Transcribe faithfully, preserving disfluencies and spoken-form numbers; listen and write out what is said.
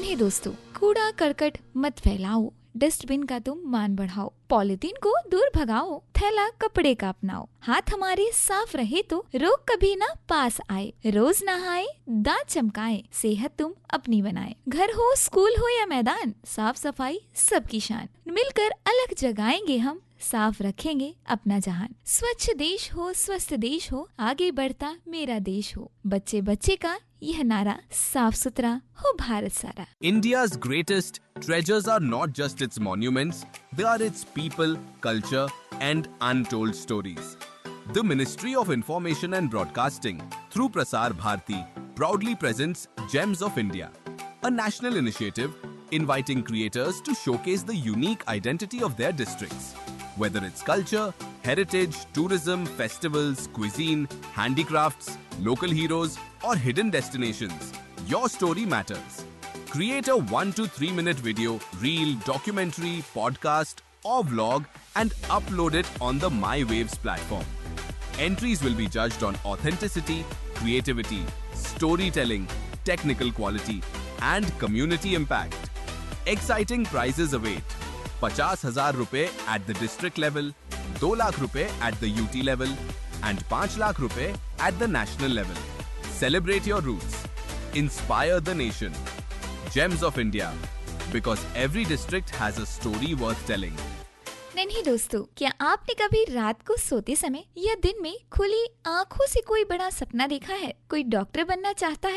नहीं दोस्तों, कूड़ा करकट मत फैलाओ, डस्टबिन का तुम मान बढ़ाओ, पॉलिथीन को दूर भगाओ, थैला कपड़े का अपनाओ। हाथ हमारे साफ रहे तो रोग कभी ना पास आए, रोज नहाए दांत चमकाए, सेहत तुम अपनी बनाए। घर हो स्कूल हो या मैदान, साफ सफाई सबकी शान, मिलकर अलग जगाएंगे हम, साफ रखेंगे अपना जहान। स्वच्छ देश हो स्वस्थ देश हो, आगे बढ़ता मेरा देश हो, बच्चे बच्चे का यह नारा, साफ सुथरा हो भारत सारा। India's greatest treasures are not just its monuments, they are its people, culture and untold stories. The Ministry of Information and Broadcasting through Prasar Bharati proudly presents Gems of India, a national initiative inviting creators to showcase the unique identity of their districts. Whether it's culture, heritage, tourism, festivals, cuisine, handicrafts, local heroes or hidden destinations, your story matters. Create a one to three minute video, reel, documentary, podcast or vlog and upload it on the My Waves platform. Entries will be judged on authenticity, creativity, storytelling, technical quality and community impact. Exciting prizes await. पचास हजार रुपए at the district level, दो लाख रुपए at the U T level and पाँच लाख रुपए at the national level. Celebrate your roots. Inspire the nation. Gems of India. Because every district has a story worth telling. नहीं दोस्तों, क्या आपने कभी रात को सोते समय या दिन में खुली आँखों से कोई बड़ा सपना देखा है? कोई डॉक्टर बनना चाहता है